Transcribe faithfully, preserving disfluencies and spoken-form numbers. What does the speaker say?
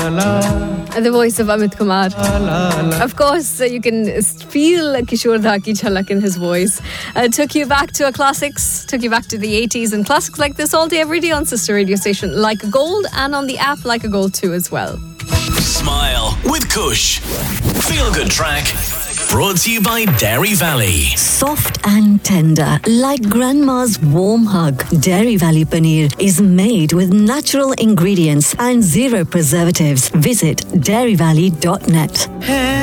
The voice of Amit Kumar. Of course, uh, you can feel Kishore Da ki jhalak in his voice. Uh, took you back to a classics, took you back to the eighties, and classics like this all day, every day on Sister Radio Station Like a Gold, and on the app Like a Gold too as well. Smile with Kush. Feel good track. Brought to you by Dairy Valley. Soft and tender, like grandma's warm hug. Dairy Valley Paneer is made with natural ingredients and zero preservatives. Visit dairy valley dot net.